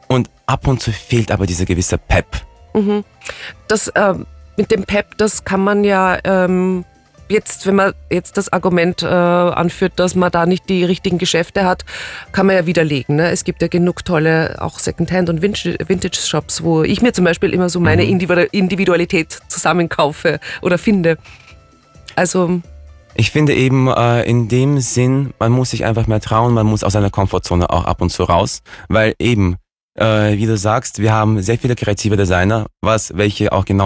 Und ab und zu fehlt aber dieser gewisse Pep. Das mit dem Pep, das kann man ja jetzt, wenn man jetzt das Argument anführt, dass man da nicht die richtigen Geschäfte hat, kann man ja widerlegen. Ne? Es gibt ja genug tolle auch Secondhand- und Vintage-Shops, wo ich mir zum Beispiel immer so meine Individualität zusammenkaufe oder finde. Also Ich finde eben in dem Sinn, man muss sich einfach mehr trauen, man muss aus seiner Komfortzone auch ab und zu raus, weil eben, wie du sagst, wir haben sehr viele kreative Designer, welche auch genau